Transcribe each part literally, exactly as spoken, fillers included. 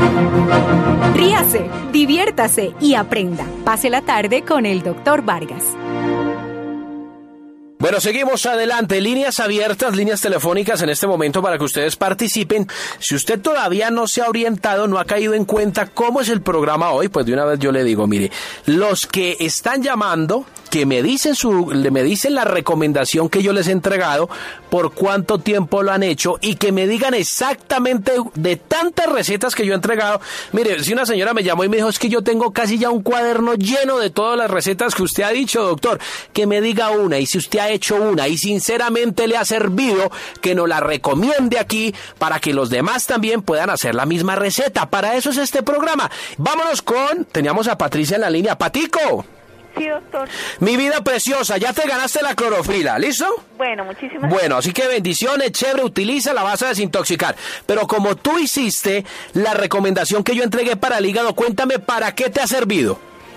Ríase, diviértase y aprenda. Pase la tarde con el doctor Vargas. Bueno, seguimos adelante. Líneas abiertas, líneas telefónicas en este momento para que ustedes participen. Si usted todavía no se ha orientado, no ha caído en cuenta cómo es el programa hoy, pues de una vez yo le digo, mire, los que están llamando, que me dicen su, me dicen la recomendación que yo les he entregado, por cuánto tiempo lo han hecho y que me digan exactamente de tantas recetas que yo he entregado. Mire, si una señora me llamó y me dijo, es que yo tengo casi ya un cuaderno lleno de todas las recetas que usted ha dicho, doctor, que me diga una, y si usted ha hecho una y sinceramente le ha servido, que nos la recomiende aquí para que los demás también puedan hacer la misma receta. Para eso es este programa. Vámonos con, teníamos a Patricia en la línea. Patico. Sí, doctor. Mi vida preciosa, ya te ganaste la clorofila, ¿listo? Bueno, muchísimas Bueno, así que bendiciones, chévere, utiliza, la vas a desintoxicar. Pero como tú hiciste la recomendación que yo entregué para el hígado, cuéntame para qué te ha servido.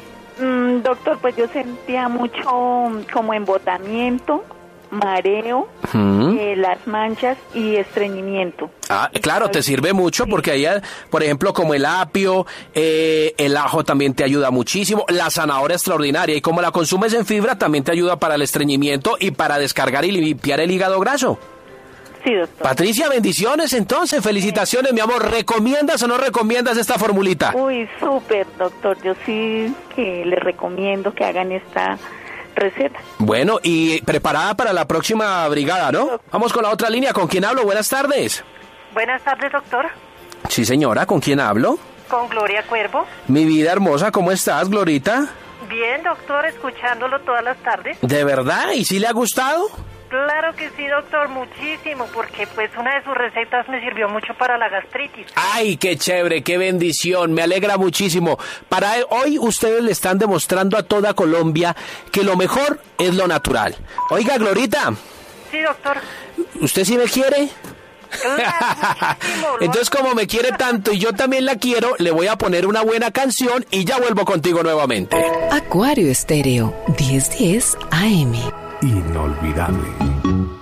Mm, doctor, pues yo sentía mucho como embotamiento, mareo, uh-huh. eh, las manchas y estreñimiento. Ah, claro, te sirve mucho porque ahí, por ejemplo, como el apio, eh, el ajo también te ayuda muchísimo, la zanahoria extraordinaria, y como la consumes en fibra también te ayuda para el estreñimiento y para descargar y limpiar el hígado graso. Sí, doctor. Patricia, bendiciones entonces, felicitaciones, sí. Mi amor. ¿Recomiendas o no recomiendas esta formulita? Uy, súper, doctor, yo sí que le recomiendo que hagan esta receta. Bueno, y preparada para la próxima brigada, ¿no? Doctor. Vamos con la otra línea. ¿Con quién hablo? Buenas tardes. Buenas tardes, doctor. Sí, señora. ¿Con quién hablo? Con Gloria Cuervo. Mi vida hermosa, ¿cómo estás, Glorita? Bien, doctor, escuchándolo todas las tardes. ¿De verdad? ¿Y sí le ha gustado? Claro que sí, doctor, muchísimo, porque pues una de sus recetas me sirvió mucho para la gastritis. ¡Ay, qué chévere, qué bendición! Me alegra muchísimo. Para hoy ustedes le están demostrando a toda Colombia que lo mejor es lo natural. Oiga, Glorita. Sí, doctor. ¿Usted sí me quiere? Claro, entonces, como me quiere tanto y yo también la quiero, le voy a poner una buena canción y ya vuelvo contigo nuevamente. Acuario Estéreo, diez diez A M. Inolvidable.